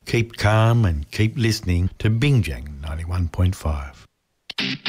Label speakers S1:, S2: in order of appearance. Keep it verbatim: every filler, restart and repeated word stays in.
S1: Keep calm and keep listening to Bingjang ninety-one point five.